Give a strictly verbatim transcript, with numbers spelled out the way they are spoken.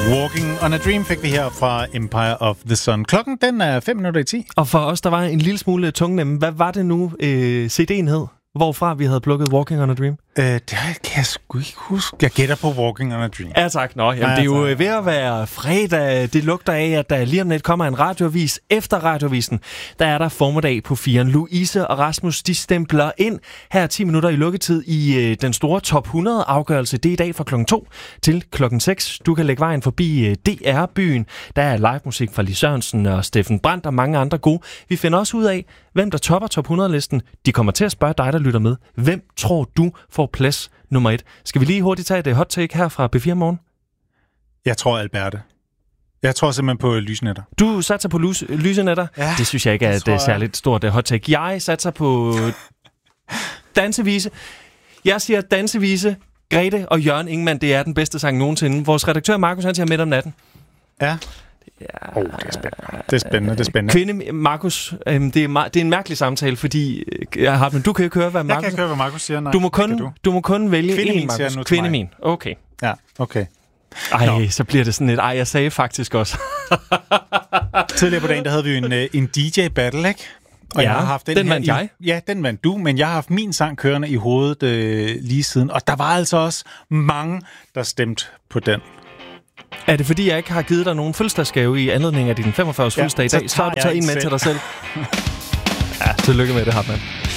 Walking on a Dream fik vi her fra Empire of the Sun. Klokken, den er fem minutter i ti. Og for os, der var en lille smule tungnemme. Hvad var det nu, øh, C D'en hed? Hvorfra vi havde plukket Walking on a Dream? Øh, det kan jeg sgu ikke huske. Jeg gætter på Walking on a Dream. Ja tak. Nå, jamen, ja, det er jo ved at være fredag. Det lugter af, at der lige om lidt kommer en radioavis. Efter radiovisen, der er der formiddag på firen. Louise og Rasmus, de stempler ind her ti minutter i lukketid i øh, den store top hundrede afgørelse. Det er i dag fra klokken to til klokken seks. Du kan lægge vejen forbi øh, D R-byen. Der er live musik fra Lis Sørensen og Steffen Brandt og mange andre gode. Vi finder også ud af, hvem der topper top hundrede-listen. De kommer til at spørge dig, der lytter med. Hvem tror du får plads nummer et? Skal vi lige hurtigt tage et hot take her fra B fire Morgen? Jeg tror Alberte. Jeg tror simpelthen på lysnetter. Du satser på lys- lysenetter? Ja, det synes jeg ikke er et jeg... særligt stort hot take. Jeg satser på dansevise. Jeg siger dansevise. Grete og Jørgen Ingemann, det er den bedste sang nogensinde. Vores redaktør Markus, han siger midt om natten. Ja. Ja, oh, det er spændende. Det er spændende, det er spændende. Kvinde, Markus, øhm, det, er ma- det er en mærkelig samtale, fordi jeg har, men du kan ikke høre, hvad Markus... Jeg kan ikke høre, hvad Markus siger, nej. Du må kun, du. Du må kun vælge Kvinde en, Markus. Kvinde min, okay. Ja, okay. Ej, Nå. Så bliver det sådan et... Ej, jeg sagde faktisk også. Tidligere på dagen, der havde vi jo en, en D J-battle, ikke? Og ja, jeg har haft den, den her vandt i, jeg. Ja, den vandt du, men jeg har haft min sang kørende i hovedet øh, lige siden. Og der var altså også mange, der stemte på den. Er det fordi, jeg ikke har givet dig nogen fødselsdagsgave i anledning af din femogfyrre års fødselsdag i dag, så har du taget en med selv. til dig selv? Ja, tillykke med det, Hartmann.